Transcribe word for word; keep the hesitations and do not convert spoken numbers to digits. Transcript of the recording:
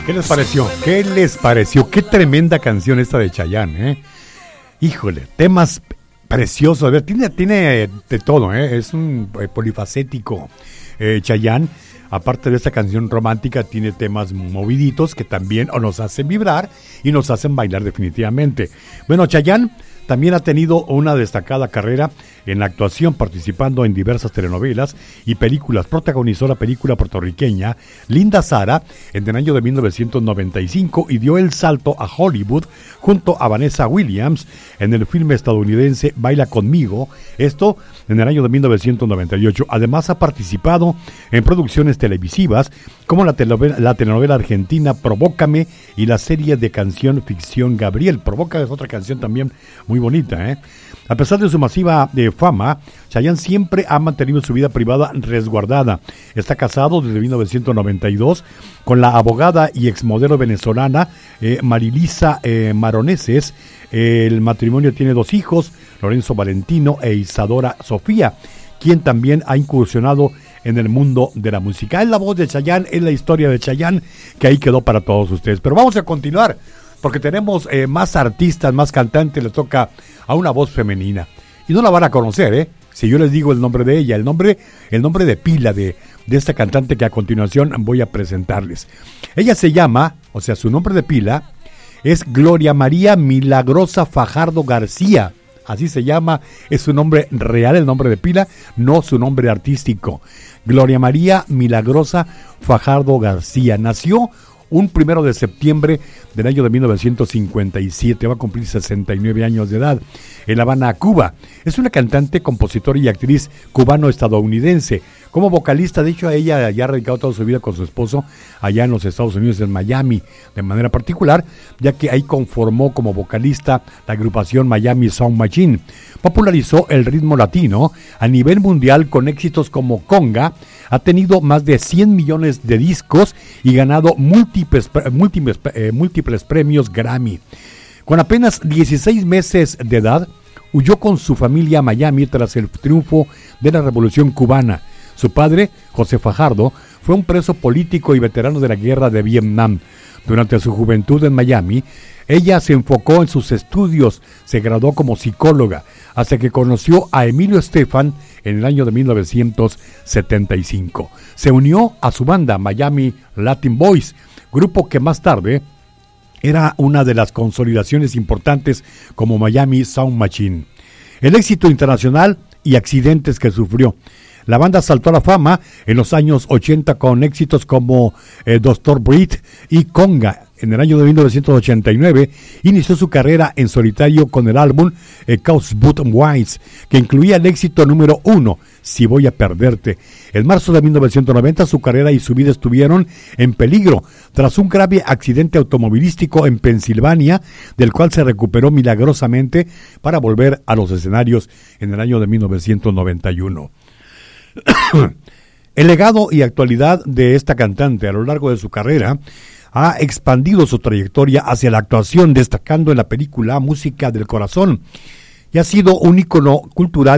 ¿Qué les pareció? ¿Qué les pareció? Qué tremenda canción esta de Chayanne, ¿eh? Híjole, temas preciosos. A ver, tiene, tiene de todo, ¿eh? Es un eh, polifacético eh, Chayanne. Aparte de esta canción romántica, tiene temas moviditos que también o nos hacen vibrar y nos hacen bailar definitivamente. Bueno, Chayanne también ha tenido una destacada carrera en la actuación, participando en diversas telenovelas y películas. Protagonizó la película puertorriqueña Linda Sara en el año de mil novecientos noventa y cinco y dio el salto a Hollywood junto a Vanessa Williams en el filme estadounidense Baila Conmigo, esto en el año de mil novecientos noventa y ocho. Además ha participado en producciones televisivas como la telenovela, la telenovela argentina Provócame y la serie de canción ficción Gabriel. Provócame es otra canción también muy bonita, ¿eh? A pesar de su masiva eh, fama, Chayanne siempre ha mantenido su vida privada resguardada. Está casado desde mil novecientos noventa y dos con la abogada y exmodelo venezolana eh, Marilisa eh, Maroneses. El matrimonio tiene dos hijos, Lorenzo Valentino e Isadora Sofía, quien también ha incursionado en el mundo de la música. Es la voz de Chayanne, es la historia de Chayanne, que ahí quedó para todos ustedes. Pero vamos a continuar, porque tenemos eh, más artistas, más cantantes. Le toca a una voz femenina. Y no la van a conocer, ¿eh? Si yo les digo el nombre de ella, el nombre, el nombre de pila de, de esta cantante que a continuación voy a presentarles. Ella se llama, o sea, su nombre de pila es Gloria María Milagrosa Fajardo García. Así se llama, es su nombre real, el nombre de pila, no su nombre artístico. Gloria María Milagrosa Fajardo García. Nació un primero de septiembre del año de mil novecientos cincuenta y siete, va a cumplir sesenta y nueve años de edad, en La Habana, Cuba. Es una cantante, compositora y actriz cubano-estadounidense. Como vocalista, de hecho, ella ya ha radicado toda su vida con su esposo allá en los Estados Unidos, en Miami, de manera particular, ya que ahí conformó como vocalista la agrupación Miami Sound Machine. Popularizó el ritmo latino a nivel mundial con éxitos como Conga. Ha tenido más de cien millones de discos y ganado múltiples, múltiples, eh, múltiples premios Grammy. Con apenas dieciséis meses de edad, huyó con su familia a Miami tras el triunfo de la Revolución Cubana. Su padre, José Fajardo, fue un preso político y veterano de la guerra de Vietnam. Durante su juventud en Miami, ella se enfocó en sus estudios, se graduó como psicóloga, hasta que conoció a Emilio Estefan en el año de mil novecientos setenta y cinco. Se unió a su banda Miami Latin Boys, grupo que más tarde era una de las consolidaciones importantes como Miami Sound Machine. El éxito internacional y accidentes que sufrió. La banda saltó a la fama en los años ochenta con éxitos como eh, doctor Breed y Conga. En el año de mil novecientos ochenta y nueve inició su carrera en solitario con el álbum eh, Cause But Wise, que incluía el éxito número uno, Si Voy a Perderte. En marzo de mil novecientos noventa su carrera y su vida estuvieron en peligro tras un grave accidente automovilístico en Pensilvania, del cual se recuperó milagrosamente para volver a los escenarios en el año de mil novecientos noventa y uno. El legado y actualidad de esta cantante a lo largo de su carrera ha expandido su trayectoria hacia la actuación, destacando en la película Música del Corazón, y ha sido un ícono cultural